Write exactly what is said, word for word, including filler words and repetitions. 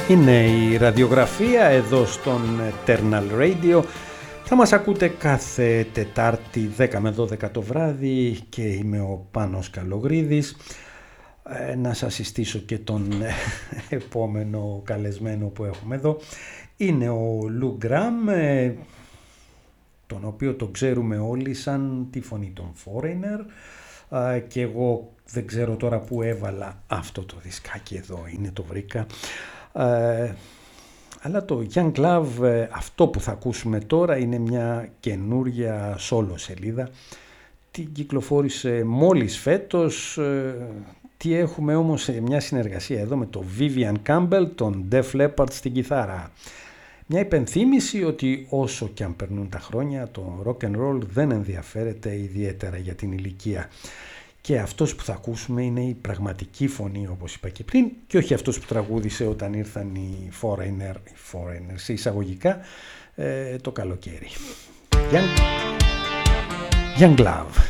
Είναι η ραδιογραφία εδώ στον Eternal Radio. Θα μας ακούτε κάθε Τετάρτη δέκα με δώδεκα το βράδυ και είμαι ο Πάνος Καλογρίδης. Ε, να σας συστήσω και τον επόμενο καλεσμένο που έχουμε εδώ. Είναι ο Lou Gramm, ε, τον οποίο τον ξέρουμε όλοι σαν τη φωνή των Foreigner. Ε, και εγώ δεν ξέρω τώρα που έβαλα αυτό το δισκάκι, εδώ είναι, το βρήκα. Ε, αλλά το Young Love, αυτό που θα ακούσουμε τώρα, είναι μια καινούρια solo σελίδα. Την κυκλοφόρησε μόλις φέτος. Ε, τι έχουμε όμως, μια συνεργασία εδώ με το Vivian Campbell, τον Def Leppard στην κιθάρα. Μια υπενθύμηση ότι όσο και αν περνούν τα χρόνια, το rock and roll δεν ενδιαφέρεται ιδιαίτερα για την ηλικία. Και αυτός που θα ακούσουμε είναι η πραγματική φωνή, όπως είπα και πριν, και όχι αυτός που τραγούδισε όταν ήρθαν οι Foreigner, οι Foreigners εισαγωγικά, ε, το καλοκαίρι. Young, Young Love.